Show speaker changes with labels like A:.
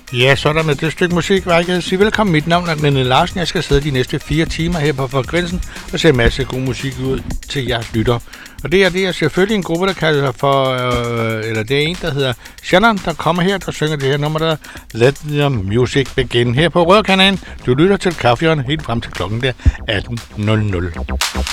A: Ja, så er der med det stykke musik, hvor jeg kan sige velkommen. Mit navn er Nenne Larsen. Jeg skal sidde de næste 4 timer her på Frekvensen og se en masse god musik ud til jeres lytter. Og det er selvfølgelig en gruppe, der kalder sig for, eller det er en, der hedder Shannon, der kommer her, der synger det her nummer, der Let the Music Begin her på Rødkanalen. Du lytter til Kaffehjørnet helt frem til klokken der 18.00.